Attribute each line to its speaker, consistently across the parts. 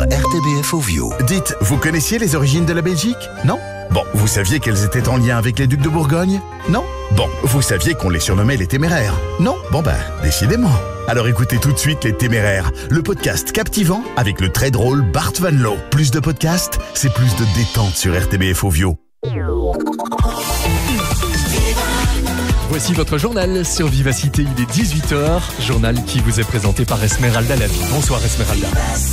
Speaker 1: RTBF Ovio.
Speaker 2: Dites, vous connaissiez les origines de la Belgique? Non? Bon, vous saviez qu'elles étaient en lien avec les ducs de Bourgogne? Non? Bon, vous saviez qu'on les surnommait les Téméraires? Non? Bon décidément. Alors écoutez tout de suite Les Téméraires, le podcast captivant avec le très drôle Bart Van Loo. Plus de podcasts, c'est plus de détente sur RTBF Ovio.
Speaker 3: Voici votre journal sur Vivacité, il est 18h, journal qui vous est présenté par Esmeralda Lavie. Bonsoir Esmeralda.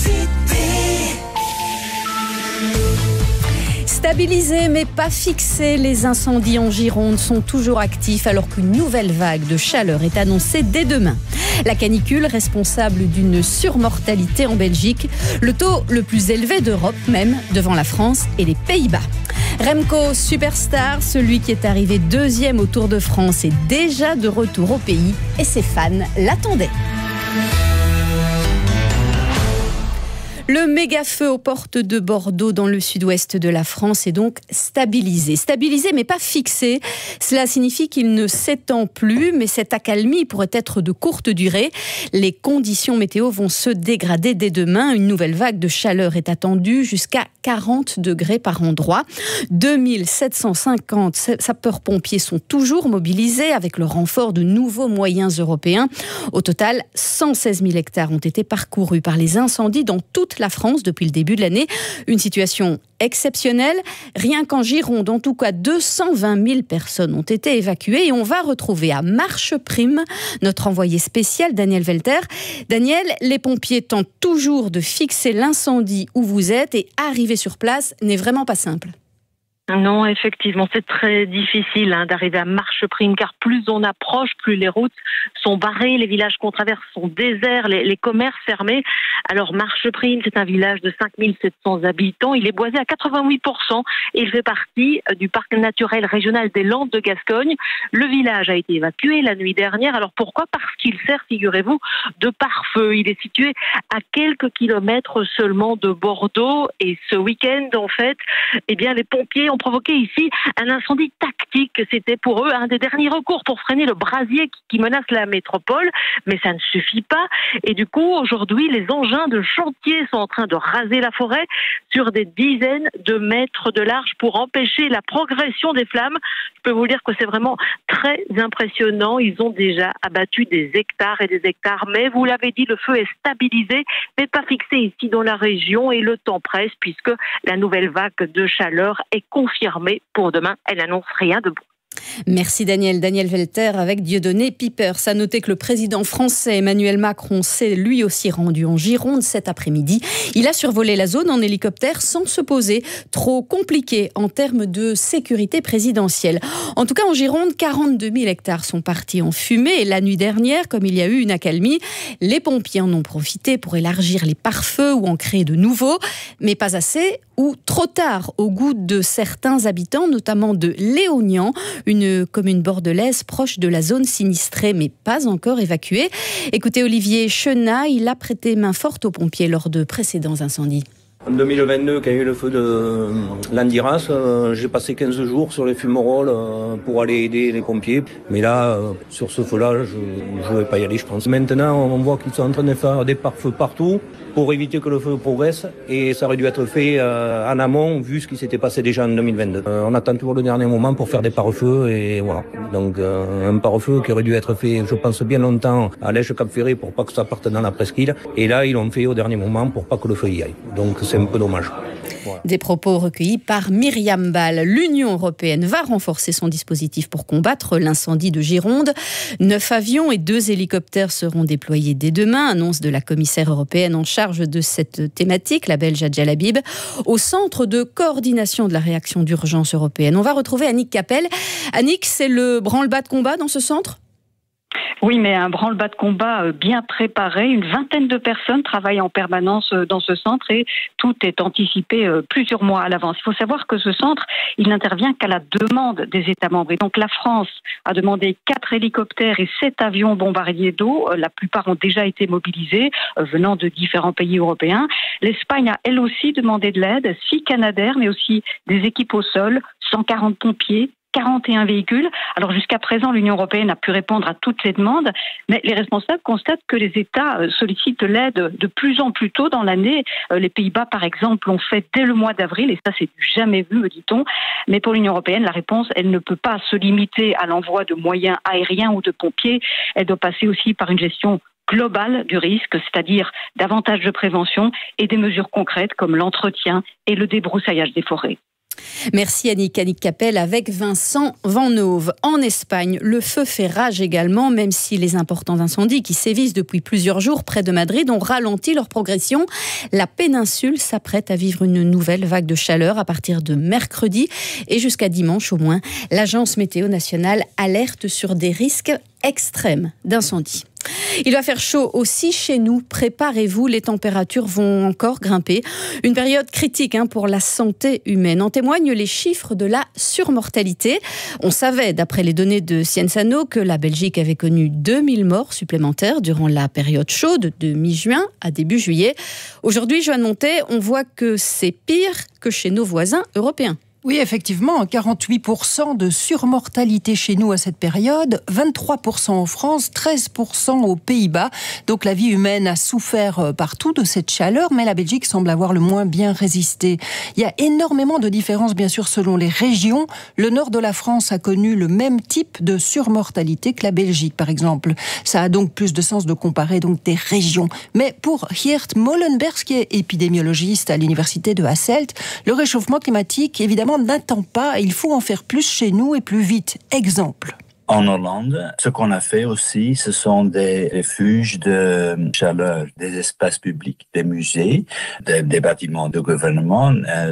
Speaker 4: Stabilisés mais pas fixés, les incendies en Gironde sont toujours actifs alors qu'une nouvelle vague de chaleur est annoncée dès demain. La canicule responsable d'une surmortalité en Belgique, le taux le plus élevé d'Europe même, devant la France et les Pays-Bas. Remco Superstar, celui qui est arrivé deuxième au Tour de France, est déjà de retour au pays et ses fans l'attendaient. Le méga-feu aux portes de Bordeaux dans le sud-ouest de la France est donc stabilisé. Stabilisé mais pas fixé. Cela signifie qu'il ne s'étend plus, mais cette accalmie pourrait être de courte durée. Les conditions météo vont se dégrader dès demain. Une nouvelle vague de chaleur est attendue jusqu'à 40 degrés par endroit. 2750 sapeurs-pompiers sont toujours mobilisés avec le renfort de nouveaux moyens européens. Au total, 116 000 hectares ont été parcourus par les incendies dans toute la France depuis le début de l'année. Une situation exceptionnelle. Rien qu'en Gironde, en tout cas 220 000 personnes ont été évacuées et on va retrouver à Marcheprime notre envoyé spécial Daniel Velter. Daniel, les pompiers tentent toujours de fixer l'incendie où vous êtes et arriver sur place n'est vraiment pas simple.
Speaker 5: Non, effectivement, c'est très difficile d'arriver à Marcheprime, car plus on approche, plus les routes sont barrées, les villages qu'on traverse sont déserts, les commerces fermés. Alors Marcheprime, c'est un village de 5700 habitants, il est boisé à 88% et il fait partie du parc naturel régional des Landes de Gascogne. Le village a été évacué la nuit dernière. Alors pourquoi? Parce qu'il sert, figurez-vous, de pare-feu. Il est situé à quelques kilomètres seulement de Bordeaux et ce week-end, en fait, les pompiers ont provoqué ici un incendie tactique. C'était pour eux un des derniers recours pour freiner le brasier qui menace la métropole, mais ça ne suffit pas. Et du coup, aujourd'hui, les engins de chantier sont en train de raser la forêt sur des dizaines de mètres de large pour empêcher la progression des flammes. Je peux vous dire que c'est vraiment très impressionnant. Ils ont déjà abattu des hectares et des hectares, mais vous l'avez dit, le feu est stabilisé, mais pas fixé ici dans la région et le temps presse puisque la nouvelle vague de chaleur est confirmée pour demain. Elle n'annonce rien de bon.
Speaker 4: Merci Daniel. Daniel Velter avec Dieudonné Pipers. À noter que le président français Emmanuel Macron s'est lui aussi rendu en Gironde cet après-midi. Il a survolé la zone en hélicoptère sans se poser. Trop compliqué en termes de sécurité présidentielle. En tout cas, en Gironde, 42 000 hectares sont partis en fumée. Et la nuit dernière, comme il y a eu une accalmie, les pompiers en ont profité pour élargir les pare-feux ou en créer de nouveaux. Mais pas assez ou trop tard au goût de certains habitants, notamment de Léognan, une commune bordelaise proche de la zone sinistrée, mais pas encore évacuée. Écoutez Olivier Chenat, il a prêté main forte aux pompiers lors de précédents incendies.
Speaker 6: En 2022, quand il y a eu le feu de l'Andiras, j'ai passé 15 jours sur les fumerolles pour aller aider les pompiers. Mais là, sur ce feu-là, je ne vais pas y aller, je pense. Maintenant, on voit qu'ils sont en train de faire des pare-feux partout pour éviter que le feu progresse. Et ça aurait dû être fait en amont, vu ce qui s'était passé déjà en 2022. On attend toujours le dernier moment pour faire des pare-feux et voilà. Donc un pare-feu qui aurait dû être fait, je pense, bien longtemps à Lèche-Cap-Ferré pour pas que ça parte dans la presqu'île. Et là, ils l'ont fait au dernier moment pour pas que le feu y aille. Donc c'est un peu dommage. Voilà.
Speaker 4: Des propos recueillis par Myriam Ball. L'Union européenne va renforcer son dispositif pour combattre l'incendie de Gironde. 9 avions et 2 hélicoptères seront déployés dès demain, annonce de la commissaire européenne en charge de cette thématique, la Belge Adja Labib, au centre de coordination de la réaction d'urgence européenne. On va retrouver Annick Capel. Annick, c'est le branle-bas de combat dans ce centre ?
Speaker 7: Oui, mais un branle-bas de combat bien préparé. Une vingtaine de personnes travaillent en permanence dans ce centre et tout est anticipé plusieurs mois à l'avance. Il faut savoir que ce centre, il n'intervient qu'à la demande des États membres. Et donc la France a demandé 4 hélicoptères et 7 avions bombardiers d'eau. La plupart ont déjà été mobilisés, venant de différents pays européens. L'Espagne a elle aussi demandé de l'aide, 6 Canadair, mais aussi des équipes au sol, 140 pompiers, 41 véhicules. Alors jusqu'à présent, l'Union européenne a pu répondre à toutes ces demandes, mais les responsables constatent que les États sollicitent l'aide de plus en plus tôt dans l'année. Les Pays-Bas, par exemple, l'ont fait dès le mois d'avril, et ça, c'est du jamais vu, me dit-on. Mais pour l'Union européenne, la réponse, elle ne peut pas se limiter à l'envoi de moyens aériens ou de pompiers. Elle doit passer aussi par une gestion globale du risque, c'est-à-dire davantage de prévention et des mesures concrètes comme l'entretien et le débroussaillage des forêts.
Speaker 4: Merci Annick Capel avec Vincent Vanhove. En Espagne, le feu fait rage également, même si les importants incendies qui sévissent depuis plusieurs jours près de Madrid ont ralenti leur progression. La péninsule s'apprête à vivre une nouvelle vague de chaleur à partir de mercredi et jusqu'à dimanche au moins. L'Agence météo nationale alerte sur des risques extrêmes d'incendie. Il va faire chaud aussi chez nous. Préparez-vous, les températures vont encore grimper. Une période critique pour la santé humaine. En témoignent les chiffres de la surmortalité. On savait, d'après les données de Cienzano, que la Belgique avait connu 2000 morts supplémentaires durant la période chaude de mi-juin à début juillet. Aujourd'hui, Joanne Montet, on voit que c'est pire que chez nos voisins européens.
Speaker 1: Oui, effectivement, 48% de surmortalité chez nous à cette période, 23% en France, 13% aux Pays-Bas. Donc la vie humaine a souffert partout de cette chaleur, mais la Belgique semble avoir le moins bien résisté. Il y a énormément de différences, bien sûr, selon les régions. Le nord de la France a connu le même type de surmortalité que la Belgique, par exemple. Ça a donc plus de sens de comparer donc des régions. Mais pour Geert Molenbergs, qui est épidémiologiste à l'université de Hasselt, le réchauffement climatique, évidemment, n'attend pas, il faut en faire plus chez nous et plus vite. Exemple.
Speaker 8: En Hollande, ce qu'on a fait aussi, ce sont des refuges de chaleur, des espaces publics, des musées, des bâtiments de gouvernement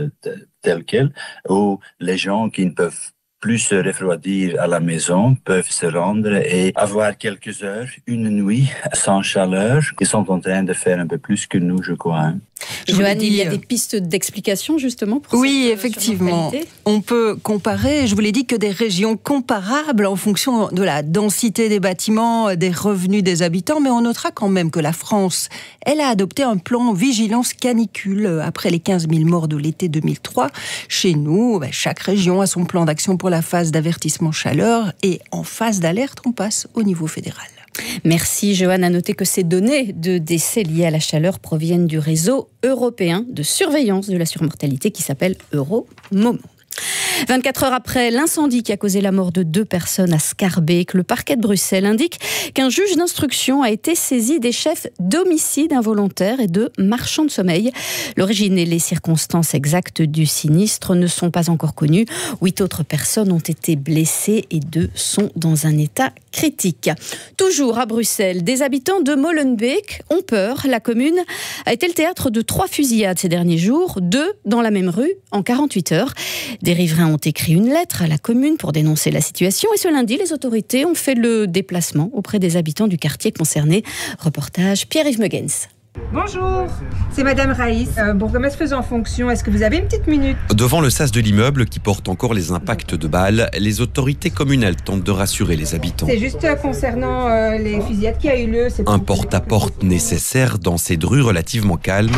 Speaker 8: tels quels, où les gens qui ne peuvent plus se refroidir à la maison peuvent se rendre et avoir quelques heures, une nuit sans chaleur. Ils sont en train de faire un peu plus que nous, je crois.
Speaker 4: Joanne, il y a des pistes d'explication justement pour
Speaker 1: oui, effectivement. On peut comparer, je vous l'ai dit, que des régions comparables en fonction de la densité des bâtiments, des revenus des habitants, mais on notera quand même que la France, elle a adopté un plan vigilance canicule après les 15 000 morts de l'été 2003. Chez nous, chaque région a son plan d'action pour la phase d'avertissement chaleur et en phase d'alerte, on passe au niveau fédéral.
Speaker 4: Merci Joanne. À noter que ces données de décès liés à la chaleur proviennent du réseau européen de surveillance de la surmortalité qui s'appelle Euromomo. 24 heures après l'incendie qui a causé la mort de 2 personnes à Schaerbeek, le parquet de Bruxelles indique qu'un juge d'instruction a été saisi des chefs d'homicide involontaire et de marchands de sommeil. L'origine et les circonstances exactes du sinistre ne sont pas encore connues. 8 autres personnes ont été blessées et 2 sont dans un état critique. Toujours à Bruxelles, des habitants de Molenbeek ont peur. La commune a été le théâtre de 3 fusillades ces derniers jours, 2 dans la même rue en 48 heures. Des riverains ont écrit une lettre à la commune pour dénoncer la situation et ce lundi, les autorités ont fait le déplacement auprès des habitants du quartier concerné. Reportage Pierre-Yves Megens.
Speaker 9: Bonjour, c'est Madame Raïs, bourgmestre faisant fonction. Est-ce que vous avez une petite minute ?
Speaker 10: Devant le sas de l'immeuble qui porte encore les impacts de balles, les autorités communales tentent de rassurer les habitants.
Speaker 9: C'est juste concernant les fusillades qui a eu lieu.
Speaker 10: Un porte-à-porte nécessaire dans cette rue relativement calme.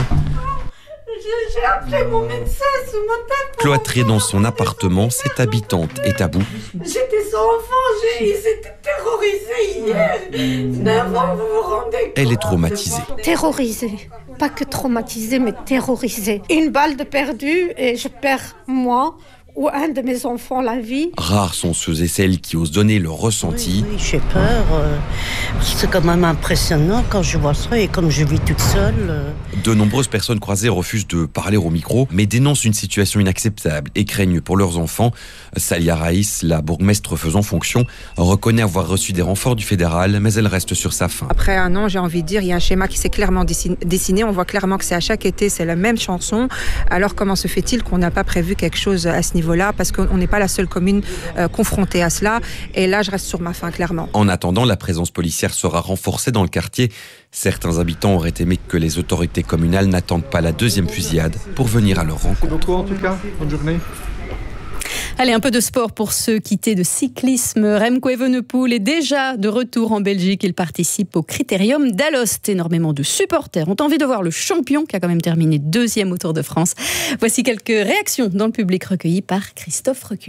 Speaker 9: J'ai appelé mon médecin ce matin.
Speaker 10: Cloîtrée dans son appartement, cette habitante est à bout.
Speaker 9: J'étais son enfant, ils étaient terrorisés hier. Mais avant, vous vous rendez compte.
Speaker 10: Elle est traumatisée.
Speaker 11: Terrorisée. Pas que traumatisée, mais terrorisée. Une balle de perdu et je perds moi ou un de mes enfants la vie.
Speaker 10: Rares sont ceux et celles qui osent donner leur ressenti.
Speaker 12: Oui, j'ai peur. C'est quand même impressionnant quand je vois ça et comme je vis toute seule.
Speaker 10: De nombreuses personnes croisées refusent de parler au micro, mais dénoncent une situation inacceptable et craignent pour leurs enfants. Salia Raïs, la bourgmestre faisant fonction, reconnaît avoir reçu des renforts du fédéral, mais elle reste sur sa faim.
Speaker 9: Après un an, j'ai envie de dire, il y a un schéma qui s'est clairement dessiné. On voit clairement que c'est à chaque été, c'est la même chanson. Alors comment se fait-il qu'on n'a pas prévu quelque chose à ce niveau-là ? Parce qu'on n'est pas la seule commune confrontée à cela. Et là, je reste sur ma faim, clairement.
Speaker 10: En attendant, la présence policière sera renforcée dans le quartier. Certains habitants auraient aimé que les autorités communales n'attendent pas la deuxième fusillade pour venir à leur rencontre.
Speaker 13: Beaucoup en tout cas. Bonne journée.
Speaker 4: Allez, un peu de sport pour se quitter de cyclisme. Remco Evenepoel est déjà de retour en Belgique. Il participe au Critérium d'Alost. Énormément de supporters ont envie de voir le champion qui a quand même terminé 2e au Tour de France. Voici quelques réactions dans le public recueillies par Christophe Reculé.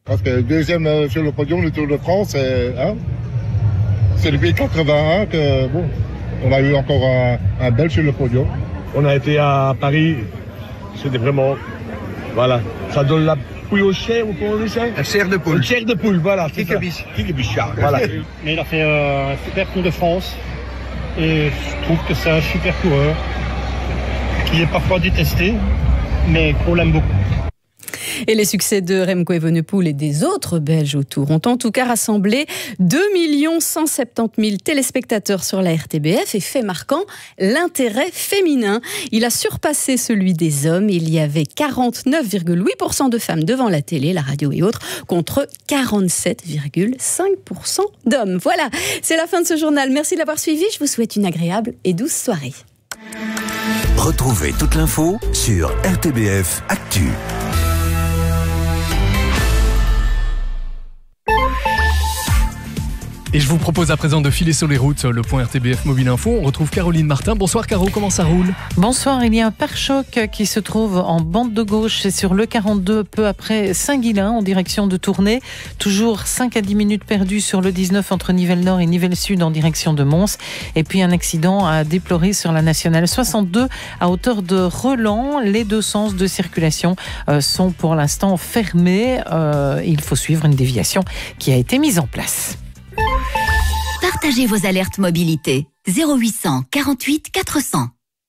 Speaker 13: Parce que deuxième sur le podium du Tour de France, c'est depuis 81 que on a eu encore un Belge sur le podium.
Speaker 14: On a été à Paris, c'était vraiment, voilà, ça donne la pouille au chair, ou comment on dit ça ?
Speaker 15: La chair de poule.
Speaker 14: Une chair de poule, voilà.
Speaker 15: Kikabich.
Speaker 14: Voilà.
Speaker 16: Mais il a fait un super Tour de France et je trouve que c'est un super coureur qui est parfois détesté, mais qu'on l'aime beaucoup.
Speaker 4: Et les succès de Remco Evenepoel et des autres Belges autour ont en tout cas rassemblé 2 170 000 téléspectateurs sur la RTBF et fait marquant l'intérêt féminin. Il a surpassé celui des hommes. Il y avait 49,8% de femmes devant la télé, la radio et autres, contre 47,5% d'hommes. Voilà, c'est la fin de ce journal. Merci de l'avoir suivi. Je vous souhaite une agréable et douce soirée.
Speaker 17: Retrouvez toute l'info sur RTBF Actu.
Speaker 3: Et je vous propose à présent de filer sur les routes, le point RTBF Mobile Info. On retrouve Caroline Martin. Bonsoir Caro, comment ça roule ?
Speaker 18: Bonsoir, il y a un pare-choc qui se trouve en bande de gauche, c'est sur le 42, peu après Saint-Guilain, en direction de Tournai. Toujours 5 à 10 minutes perdues sur le 19 entre Nivelles-Nord et Nivelles-Sud en direction de Mons. Et puis un accident à déplorer sur la nationale 62 à hauteur de Relan. Les deux sens de circulation sont pour l'instant fermés. Il faut suivre une déviation qui a été mise en place.
Speaker 19: Partagez vos alertes mobilité. 0800 48 400.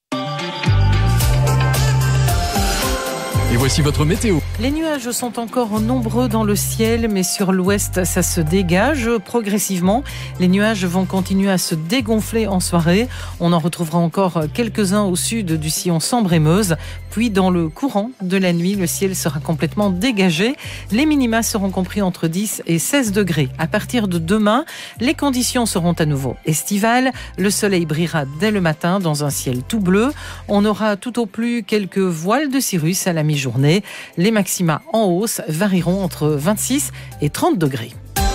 Speaker 3: Et voici votre météo.
Speaker 18: Les nuages sont encore nombreux dans le ciel, mais sur l'ouest, ça se dégage progressivement. Les nuages vont continuer à se dégonfler en soirée. On en retrouvera encore quelques-uns au sud du sillon Sambre-et-Meuse. Puis, dans le courant de la nuit, le ciel sera complètement dégagé. Les minima seront compris entre 10 et 16 degrés. À partir de demain, les conditions seront à nouveau estivales. Le soleil brillera dès le matin dans un ciel tout bleu. On aura tout au plus quelques voiles de cirrus à la mi-journée. Les maxima en hausse varieront entre 26 et 30 degrés.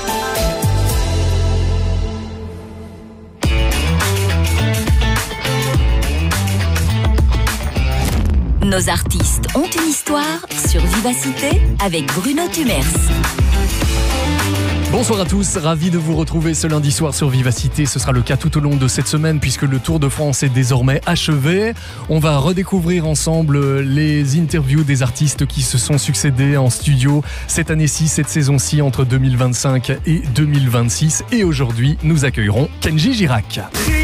Speaker 19: Nos artistes ont une histoire sur Vivacité avec Bruno Tumers.
Speaker 3: Bonsoir à tous, ravi de vous retrouver ce lundi soir sur Vivacité. Ce sera le cas tout au long de cette semaine puisque le Tour de France est désormais achevé. On va redécouvrir ensemble les interviews des artistes qui se sont succédés en studio cette année-ci, cette saison-ci entre 2025 et 2026. Et aujourd'hui, nous accueillerons Kenji Girac.